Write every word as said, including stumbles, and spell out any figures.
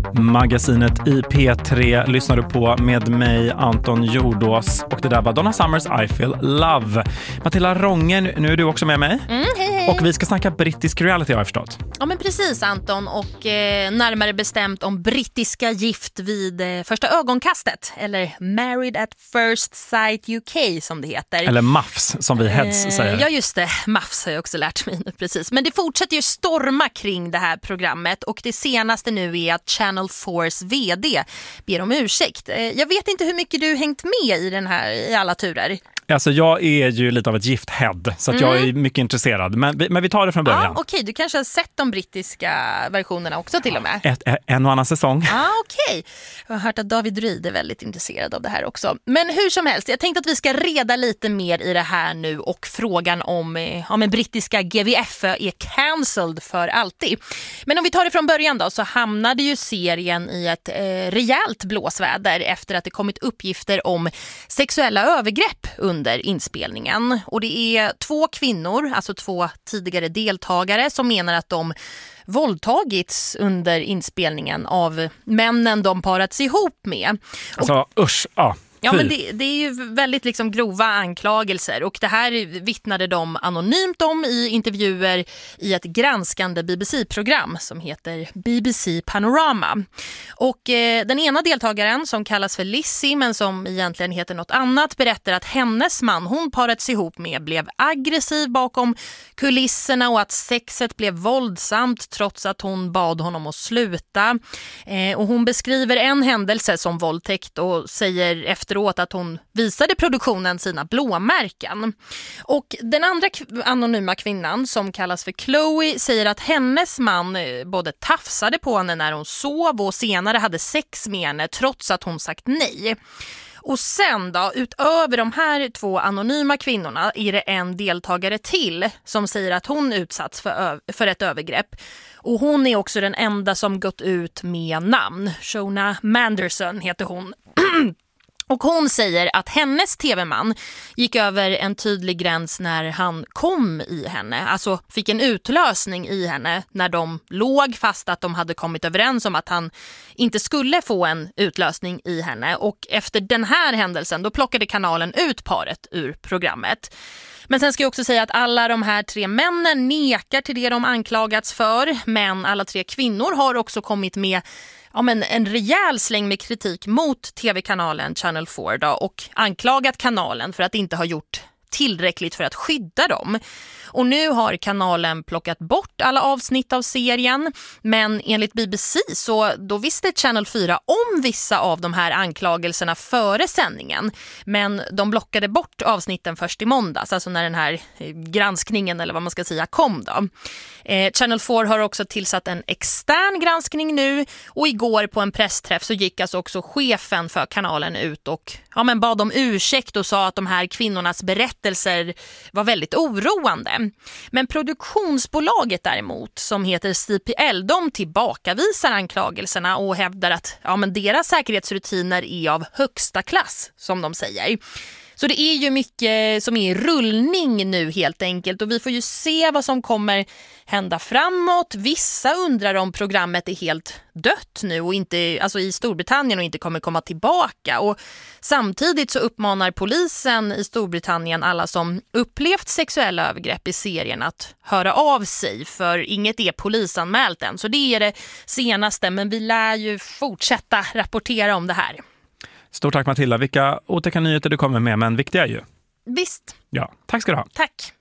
Magasinet i P tre lyssnar du på med mig, Anton Jordås. Och det där var Donna Summers I Feel Love. Matilda Rongen, nu är du också med mig. Mm, hej, hej. Och vi ska snacka brittisk reality, har jag förstått. Ja, men precis, Anton. Och eh, närmare bestämt om brittiska gift vid eh, första ögonkastet. Eller Married at First Sight U K, som det heter. Eller M A F S, som vi heads eh, säger. Ja, just det. M A F S har jag också lärt mig nu, precis. Men det fortsätter ju storma kring det här programmet. Och det senaste nu är att Channel fyras vd ber om ursäkt. Eh, jag vet inte hur mycket du hängt med i den här, i alla turer. Alltså jag är ju lite av ett gift-head, så att mm. jag är mycket intresserad. Men vi, men vi tar det från början. Ja, okej, okay. Du kanske har sett de brittiska versionerna också till och med. Ett, en och annan säsong. Ja, okej. Okay. Jag har hört att David Ryd är väldigt intresserad av det här också. Men hur som helst, jag tänkte att vi ska reda lite mer i det här nu. Och frågan om, om en brittiska G V F är cancelled för alltid. Men om vi tar det från början då, så hamnade ju serien i ett eh, rejält blåsväder efter att det kommit uppgifter om sexuella övergrepp under under inspelningen. Och det är två kvinnor, alltså två tidigare deltagare, som menar att de våldtagits under inspelningen av männen de parats ihop med. Alltså, och, usch, ja. Ja, men det, det är ju väldigt liksom grova anklagelser, och det här vittnade de anonymt om i intervjuer i ett granskande B B C-program som heter B B C Panorama. Och eh, den ena deltagaren, som kallas för Lizzie men som egentligen heter något annat, berättar att hennes man hon parats ihop med blev aggressiv bakom kulisserna och att sexet blev våldsamt trots att hon bad honom att sluta. Eh, och hon beskriver en händelse som våldtäkt och säger efter efteråt att hon visade produktionen sina blåmärken. Och den andra k- anonyma kvinnan, som kallas för Chloe, säger att hennes man både tafsade på henne när hon sov och senare hade sex med henne trots att hon sagt nej. Och sen då, utöver de här två anonyma kvinnorna är det en deltagare till som säger att hon utsatts för, ö- för ett övergrepp. Och hon är också den enda som gått ut med namn. Shona Manderson heter hon. Och hon säger att hennes tv-man gick över en tydlig gräns när han kom i henne. Alltså fick en utlösning i henne när de låg, fast att de hade kommit överens om att han inte skulle få en utlösning i henne. Och efter den här händelsen då plockade kanalen ut paret ur programmet. Men sen ska jag också säga att alla de här tre männen nekar till det de anklagats för. Men alla tre kvinnor har också kommit med ja, men en rejäl släng med kritik mot tv-kanalen Channel fyra då, och anklagat kanalen för att inte ha gjort tillräckligt för att skydda dem. Och nu har kanalen plockat bort alla avsnitt av serien, men enligt B B C så då visste Channel fyra om vissa av de här anklagelserna före sändningen, men de blockade bort avsnitten först i måndags, alltså när den här granskningen eller vad man ska säga kom då. Eh, Channel fyra har också tillsatt en extern granskning nu, och igår på en pressträff så gick alltså också chefen för kanalen ut och ja, men bad om ursäkt och sa att de här kvinnornas berättelser var väldigt oroande. Men produktionsbolaget däremot, som heter C P L, de tillbakavisar anklagelserna och hävdar att ja, men deras säkerhetsrutiner är av högsta klass, som de säger. Så det är ju mycket som är i rullning nu helt enkelt, och vi får ju se vad som kommer hända framåt. Vissa undrar om programmet är helt dött nu och inte, alltså i Storbritannien och inte kommer komma tillbaka. Och samtidigt så uppmanar polisen i Storbritannien alla som upplevt sexuella övergrepp i serien att höra av sig, för inget är polisanmält än. Så det är det senaste, men vi lär ju fortsätta rapportera om det här. Stort tack Matilda, vilka otäcka nyheter du kommer med, men viktiga ju. Visst. Ja, tack ska du ha. Tack.